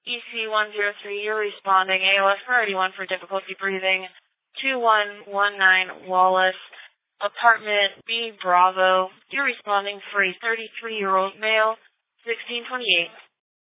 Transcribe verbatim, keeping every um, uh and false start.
E C one zero three, you're responding. A O S priority one for difficulty breathing. two one one nine Wallace, apartment B Bravo. You're responding for a thirty-three-year-old male, sixteen twenty-eight.